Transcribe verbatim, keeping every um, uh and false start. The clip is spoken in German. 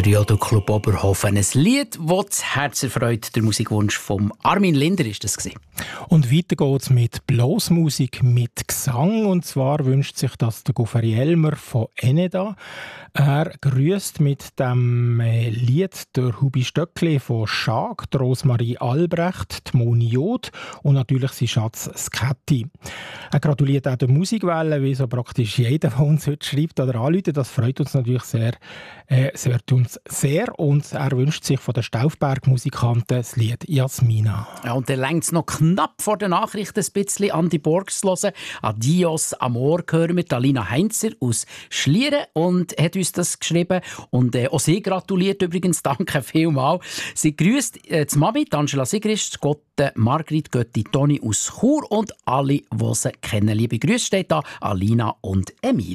Triodo Club Oberhofen. Ein Lied, das das Herz erfreut. Der Musikwunsch von Armin Linder war das. Und weiter geht es mit Blasmusik, mit Gesang. Und zwar wünscht sich das der Goferi Elmer von Eneda. Er grüßt mit dem Lied der Hubi Stöckli von Schag, die Rosmarie Albrecht, die Moni Jod und natürlich sein Schatz Skatti. Er gratuliert auch der Musikwelle, wie so praktisch jeder, der uns heute schreibt oder anruft. Das freut uns natürlich sehr. Äh, es wird uns sehr. Und er wünscht sich von den Staufberg-Musikanten das Lied Jasmina. Ja, und dann längt es noch knapp vor den Nachrichten ein bisschen Andi Borgs zu hören. Adios Amor hören wir Alina Heinzer aus Schlieren und hat uns das geschrieben. Und äh, auch sie gratuliert übrigens, danke vielmals. Sie grüßt äh, die Mami, die Angela Sigrist, Gotte, Margrit, Götti, Toni aus Chur und alle, die sie kennen. Liebe Grüße steht da, Alina und Emil.